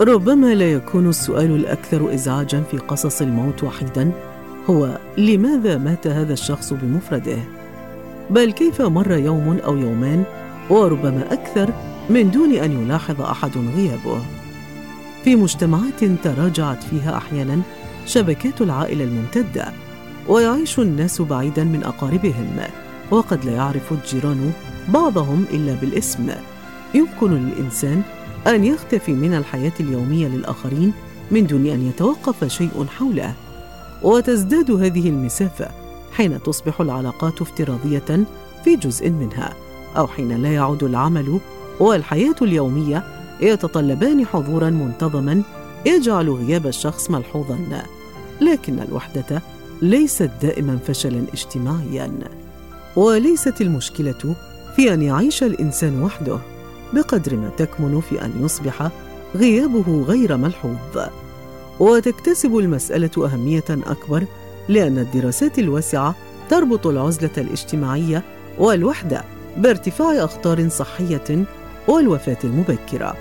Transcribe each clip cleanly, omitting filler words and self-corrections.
ربما لا يكون السؤال الأكثر إزعاجاً في قصص الموت وحيداً هو لماذا مات هذا الشخص بمفرده؟ بل كيف مر يوم أو يومان وربما أكثر من دون أن يلاحظ أحد غيابه؟ في مجتمعات تراجعت فيها أحياناً شبكات العائلة الممتدة، ويعيش الناس بعيداً من أقاربهم، وقد لا يعرف الجيران بعضهم إلا بالاسم. يمكن للإنسان أن يختفي من الحياة اليومية للآخرين من دون أن يتوقف شيء حوله، وتزداد هذه المسافة حين تصبح العلاقات افتراضية في جزء منها، أو حين لا يعود العمل والحياة اليومية يتطلبان حضوراً منتظماً يجعل غياب الشخص ملحوظاً. لكن الوحدة ليست دائماً فشلاً اجتماعياً، وليست المشكلة في أن يعيش الإنسان وحده بقدر ما تكمن في أن يصبح غيابه غير ملحوظ. وتكتسب المسألة أهمية أكبر لأن الدراسات الواسعة تربط العزلة الاجتماعية والوحدة بارتفاع أخطار صحية والوفاة المبكرة.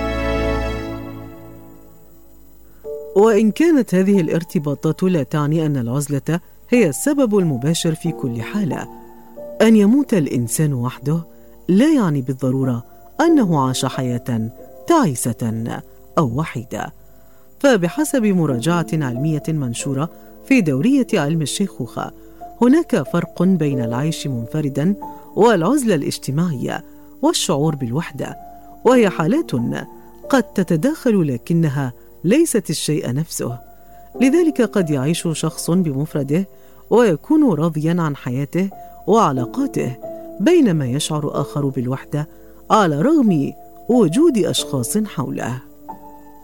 وإن كانت هذه الارتباطات لا تعني أن العزلة هي السبب المباشر في كل حالة، أن يموت الإنسان وحده لا يعني بالضرورة أنه عاش حياة تعيسة أو وحيدة. فبحسب مراجعة علمية منشورة في دورية علم الشيخوخة، هناك فرق بين العيش منفرداً والعزلة الاجتماعية والشعور بالوحدة، وهي حالات قد تتداخل لكنها ليست الشيء نفسه. لذلك قد يعيش شخص بمفرده ويكون راضياً عن حياته وعلاقاته، بينما يشعر آخر بالوحدة على رغم وجود أشخاص حوله.